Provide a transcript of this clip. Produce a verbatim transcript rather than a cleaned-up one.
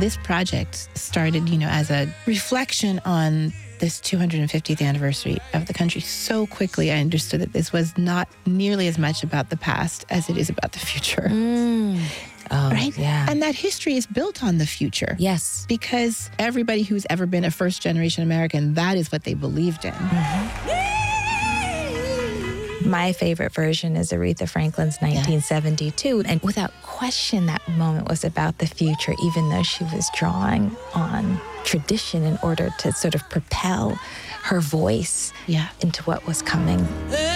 This project started, you know, as a reflection on this two hundred fiftieth anniversary of the country. So quickly, I understood that this was not nearly as much about the past as it is about the future. Mm. Oh, right? Yeah. And that history is built on the future. Yes. Because everybody who's ever been a first-generation American, that is what they believed in. Mm-hmm. My favorite version is Aretha Franklin's nineteen seventy-two. And without question, that moment was about the future, even though she was drawing on tradition in order to sort of propel her voice yeah. into what was coming.